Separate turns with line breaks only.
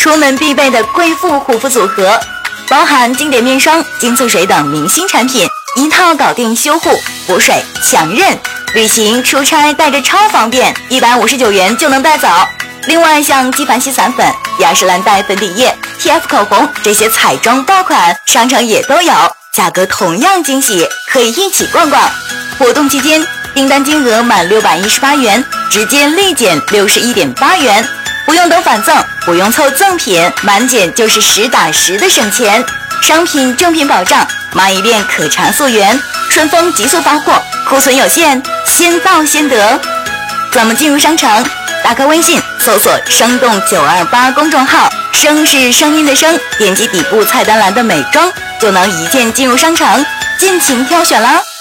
出门必备的贵妇护肤组合，包含经典面霜、精粹水等明星产品，一套搞定修护、补水、强韧。旅行出差带着超方便，159元就能带走。另外像纪梵希散粉、雅诗兰黛粉底液、TF 口红这些彩妆爆款，商城也都有，价格同样惊喜，可以一起逛逛。活动期间，订单金额满618元，直接立减61.8元，不用等返赠，不用凑赠品，满减就是实打实的省钱。商品正品保障，买一遍可查溯源，顺丰急速发货，库存有限，先到先得。怎么进入商城？打开微信搜索生动928公众号，声是声音的声，点击底部菜单栏的美妆就能一键进入商城，尽情挑选啦。